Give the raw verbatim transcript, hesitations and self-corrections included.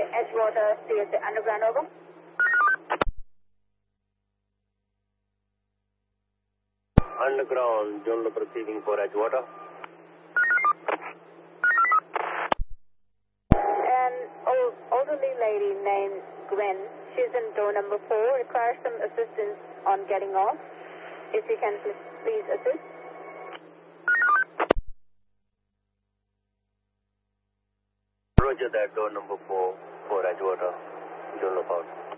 Edgewater, C S A Underground, over. Underground, John Loop receiving for Edgewater. An old, elderly lady named Gwen, she's in door number four, requires some assistance on getting off. If you can please, please assist. Roger that, door number four for Edgewater. John Loop out.